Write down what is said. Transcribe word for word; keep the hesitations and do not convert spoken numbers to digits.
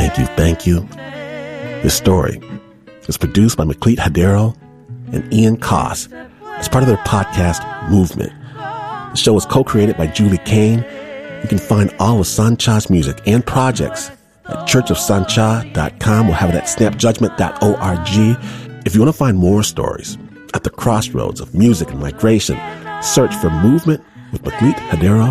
thank you, thank you. This story is produced by Maklit Hadero and Ian Koss as part of their podcast, Movement. The show is co-created by Julie Kane. You can find all of Sancha's music and projects at church of sancha dot com. We'll have it at snap judgment dot org. If you want to find more stories at the crossroads of music and migration, search for Movement with Maklit Hadero